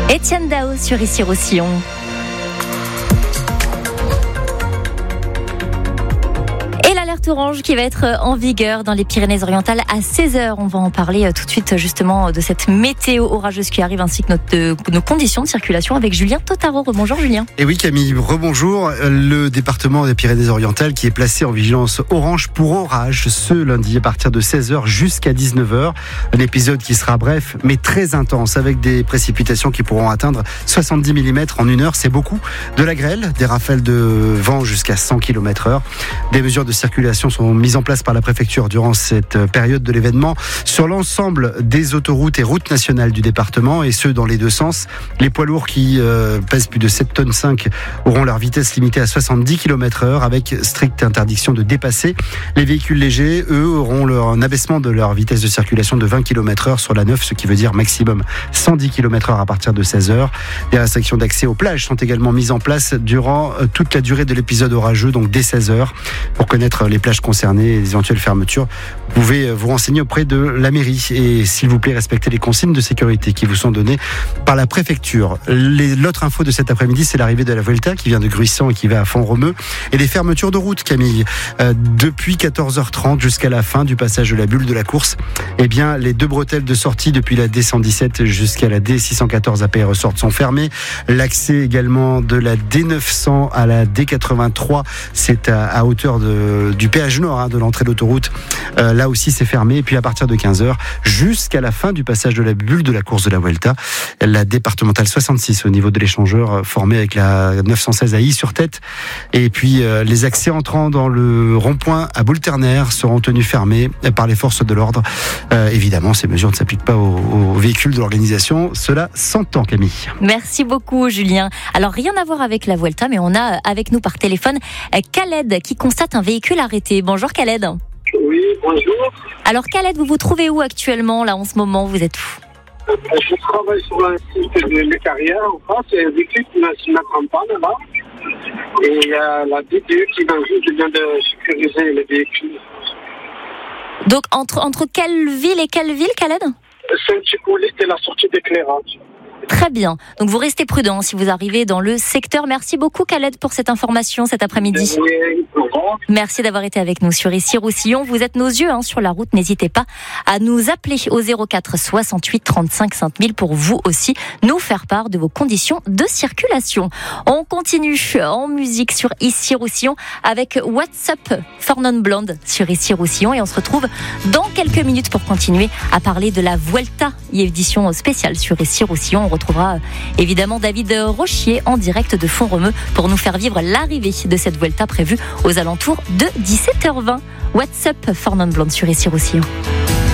Étienne Dao sur Issy-Roussillon. Et l'alerte orange qui va être en vigueur dans les Pyrénées-Orientales à 16h. On va en parler tout de suite justement de cette météo orageuse qui arrive ainsi que nos conditions de circulation avec Julien Totaro. Rebonjour Julien. Et oui Camille, rebonjour. Le département des Pyrénées-Orientales qui est placé en vigilance orange pour orage ce lundi à partir de 16h jusqu'à 19h. Un épisode qui sera bref mais très intense avec des précipitations qui pourront atteindre 70 mm en une heure. C'est beaucoup. De la grêle, des rafales de vent jusqu'à 100 km/h. Des mesures de circulation sont mises en place par la préfecture durant cette période de l'événement sur l'ensemble des autoroutes et routes nationales du département, et ce dans les deux sens. Les poids lourds qui pèsent plus de 7,5 tonnes auront leur vitesse limitée à 70 km/h avec stricte interdiction de dépasser. Les véhicules légers, eux, auront un abaissement de leur vitesse de circulation de 20 km/h sur la 9, ce qui veut dire maximum 110 km/h à partir de 16h. Les restrictions d'accès aux plages sont également mises en place durant toute la durée de l'épisode orageux, donc dès 16h. Pour connaître les plages concernées et les éventuelles fermetures, vous pouvez vous renseigner auprès de la mairie et s'il vous plaît respectez les consignes de sécurité qui vous sont données par la préfecture. L'autre info de cet après-midi, c'est l'arrivée de la Vuelta qui vient de Gruissant et qui va à Font-Romeu, et les fermetures de route, Camille. Depuis 14h30 jusqu'à la fin du passage de la bulle de la course, eh bien, les deux bretelles de sortie depuis la D117 jusqu'à la D614 APR Resort sont fermées. L'accès également de la D900 à la D83, c'est à hauteur du péage nord de l'entrée de l'autoroute. Là aussi c'est fermé. Et puis à partir de 15h jusqu'à la fin du passage de la bulle de la course de la Vuelta, la départementale 66 au niveau de l'échangeur formé avec la 916 à I-sur-Tête. Et puis les accès entrant dans le rond-point à Boulternaire seront tenus fermés par les forces de l'ordre. Évidemment, ces mesures ne s'appliquent pas aux véhicules de l'organisation. Cela s'entend, Camille. Merci beaucoup Julien. Alors rien à voir avec la Vuelta, mais on a avec nous par téléphone Khaled qui constate un véhicule arrêté. Bonjour Khaled. Oui, bonjour. Alors Khaled, vous vous trouvez où actuellement là en ce moment? Vous êtes où? Je travaille sur un site de carrières en France, et le véhicule qui se mettre en panne là. Et il y a la DPE qui vient de sécuriser le véhicule. Donc entre quelle ville et quelle ville, Khaled? Saint-Hippolyte et la sortie d'éclairage. Très bien. Donc vous restez prudent si vous arrivez dans le secteur. Merci beaucoup Khaled pour cette information cet après-midi. Merci d'avoir été avec nous sur Issy-Roussillon. Vous êtes nos yeux sur la route. N'hésitez pas à nous appeler au 04 68 35 5000 pour vous aussi nous faire part de vos conditions de circulation. On continue en musique sur Issy-Roussillon avec What's Up for Non Blonde sur Issy-Roussillon, et on se retrouve dans quelques minutes pour continuer à parler de la Vuelta, édition spéciale sur Issy-Roussillon. On retrouvera évidemment David Rochier en direct de Font-Romeu pour nous faire vivre l'arrivée de cette Vuelta prévue aux alentours de 17h20. What's Up for Non Blonde sur Issy-Roussillon.